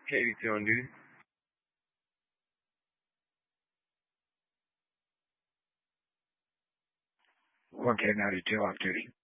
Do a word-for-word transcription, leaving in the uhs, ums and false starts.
Katie doing, dude? One K ninety-two off duty.